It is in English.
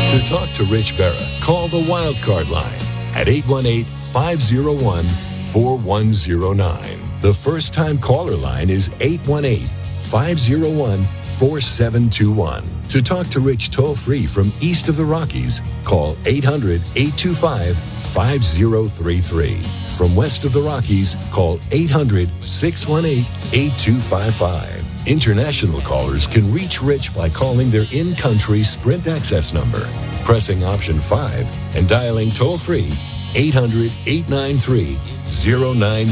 To talk to Rich Berra, call the Wildcard line at 818-501-4109. The first-time caller line is 818-501-4721. To talk to Rich toll-free from east of the Rockies, call 800-825-5033. From west of the Rockies, call 800-618-8255. International callers can reach Rich by calling their in-country Sprint access number, pressing option 5, and dialing toll-free 800-893-0900.